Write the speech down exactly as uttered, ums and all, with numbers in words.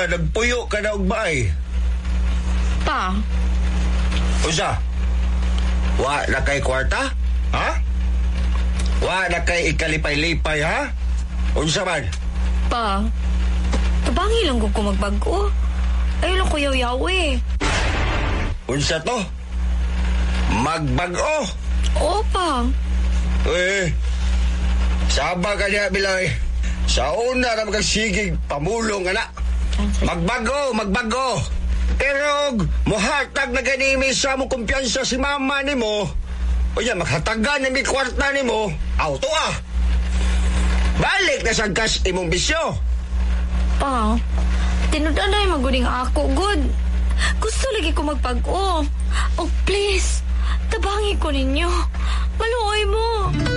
Unsa, nagpuyo ka na og baay? Pa, Unsa? Wa na kay kwarta? Ha? Wa na kay ikalipay-lipay, ha? Unsa man? pa. Tabangi lang ko kung magbago. Ayaw lang ko yaw-yaw eh. Unsa to? Magbago? Oo pa. Eh, saba ka niya, Biloy. Sa una na magsigig pamulong, anak. Magbago, magbago. Pero, muhatag na ganimi sa mong kumpiyansa si mama ni mo. O yan, maghatagan na may kwarta ni mo. Auto ah. Balik na sa gas imong bisyo. Pa, tinudan na yung maguning ako, good. Gusto lagi ko magpag-o. Oh, please, tabangi ko ninyo. Maluoy mo.